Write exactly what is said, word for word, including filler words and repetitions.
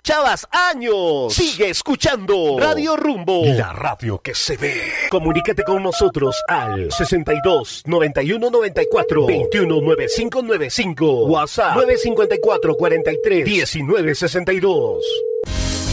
escuchabas años. Sigue escuchando Radio Rumbo, la radio que se ve. Comunícate con nosotros al sesenta y dos, noventa y uno, noventa y cuatro, veintiuno, noventa y cinco noventa y cinco. WhatsApp nueve cinco cuatro, cuarenta y tres, diecinueve sesenta y dos.